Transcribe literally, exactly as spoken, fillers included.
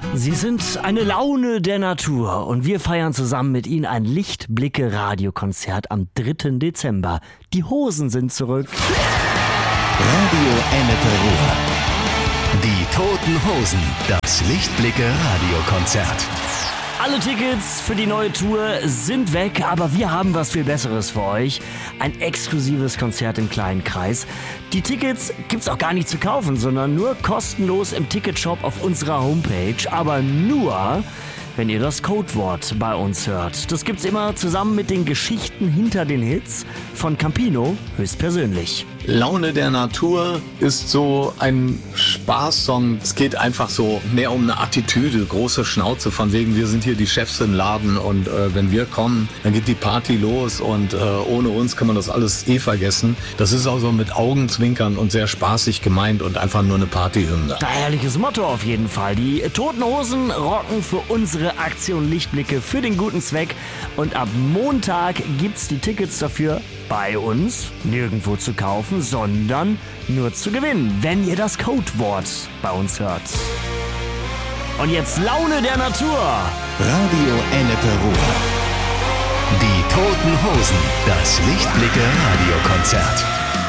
Sie sind eine Laune der Natur und wir feiern zusammen mit Ihnen ein Lichtblicke-Radiokonzert am dritten Dezember. Die Hosen sind zurück. Radio Ennepe Ruhr. Die Toten Hosen. Das Lichtblicke-Radiokonzert. Alle Tickets für die neue Tour sind weg, aber wir haben was viel Besseres für euch. Ein exklusives Konzert im kleinen Kreis. Die Tickets gibt's auch gar nicht zu kaufen, sondern nur kostenlos im Ticketshop auf unserer Homepage. Aber nur, wenn ihr das Codewort bei uns hört. Das gibt's immer zusammen mit den Geschichten hinter den Hits von Campino höchstpersönlich. Laune der Natur ist so ein Spaßsong. Es geht einfach so mehr um eine Attitüde, große Schnauze, von wegen wir sind hier die Chefs im Laden und äh, wenn wir kommen, dann geht die Party los und äh, ohne uns kann man das alles eh vergessen. Das ist auch so mit Augenzwinkern und sehr spaßig gemeint und einfach nur eine Partyhymne. Ein herrliches Motto auf jeden Fall. Die Toten Hosen rocken für unsere Aktion Lichtblicke für den guten Zweck und ab Montag gibt's die Tickets dafür bei uns nirgendwo zu kaufen, sondern nur zu gewinnen, wenn ihr das Codewort bei uns hört. Und jetzt Laune der Natur. Radio Ennepe Ruhr. Die Toten Hosen. Das Lichtblicke-Radiokonzert.